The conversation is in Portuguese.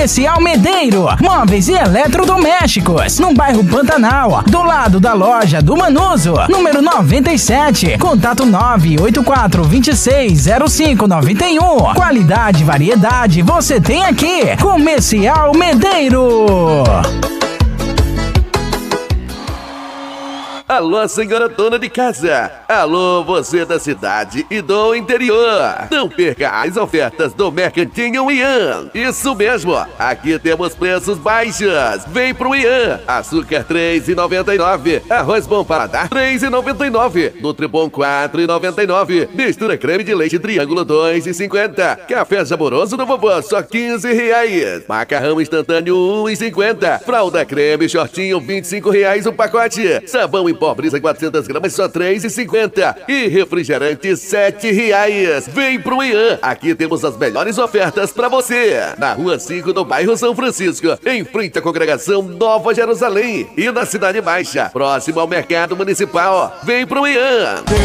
Comercial Medeiro, móveis e eletrodomésticos, no bairro Pantanal, do lado da loja do Manuso, número 97. Contato 984260591. Qualidade e variedade você tem aqui. Comercial Medeiro. Alô, senhora dona de casa. Alô, você da cidade e do interior. Não perca as ofertas do Mercantinho Ian. Isso mesmo, aqui temos preços baixos. Vem pro Ian. Açúcar R$3,99. Arroz bom paladar R$3,99. Nutribom R$4,99. Mistura creme de leite triângulo R$2,50. Café saboroso do vovô só R$15. Macarrão instantâneo R$1,50. Fralda creme shortinho R$25 o pacote. Sabão em pó Brisa 400 gramas só R$3,50. E refrigerante R$7. Vem pro Ian. Aqui temos as melhores ofertas pra você. Na Rua 5 do bairro São Francisco, em frente à congregação Nova Jerusalém. E na Cidade Baixa, próximo ao Mercado Municipal. Vem pro Ian.